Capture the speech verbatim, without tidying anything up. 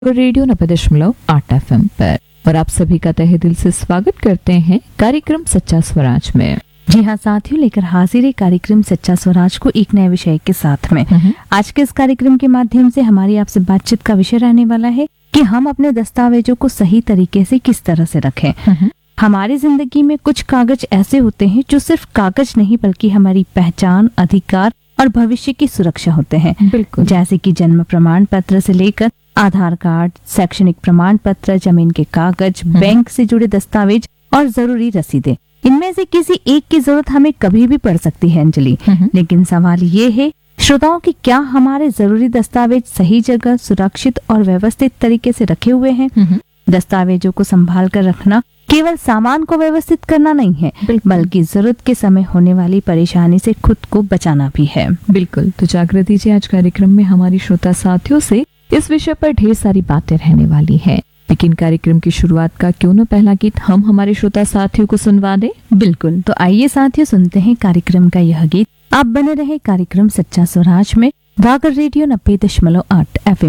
Radio नब्बे दशमलव आठ एफ एम पर और आप सभी का तहे दिल से स्वागत करते हैं कार्यक्रम सच्चा स्वराज में। जी हाँ साथियों, लेकर हाजिर है कार्यक्रम सच्चा स्वराज को एक नए विषय के साथ में। आज के इस कार्यक्रम के माध्यम से हमारी आपसे बातचीत का विषय रहने वाला है कि हम अपने दस्तावेजों को सही तरीके से किस तरह से रखें। हमारी जिंदगी में कुछ कागज ऐसे होते हैं जो सिर्फ कागज नहीं बल्कि हमारी पहचान, अधिकार और भविष्य की सुरक्षा होते हैं। बिल्कुल, जैसे कि जन्म प्रमाण पत्र से लेकर आधार कार्ड, शैक्षणिक प्रमाण पत्र, जमीन के कागज, बैंक से जुड़े दस्तावेज और जरूरी रसीदें। इनमें से किसी एक की जरूरत हमें कभी भी पड़ सकती है अंजलि, लेकिन सवाल ये है श्रोताओं की क्या हमारे जरूरी दस्तावेज सही जगह, सुरक्षित और व्यवस्थित तरीके से रखे हुए हैं। दस्तावेजों को संभाल कर रखना केवल सामान को व्यवस्थित करना नहीं है, बल्कि जरूरत के समय होने वाली परेशानी से खुद को बचाना भी है। बिल्कुल। तो जागृति जी, आज कार्यक्रम में हमारी श्रोता साथियों से इस विषय पर ढेर सारी बातें रहने वाली है, लेकिन कार्यक्रम की शुरुआत का क्यों न पहला गीत हम हमारे श्रोता साथियों को सुनवा दें। बिल्कुल, तो आइए साथियों सुनते हैं कार्यक्रम का यह गीत। आप बने रहे कार्यक्रम सच्चा स्वराज में वागर रेडियो नब्बे दशमलव आठ एफ एम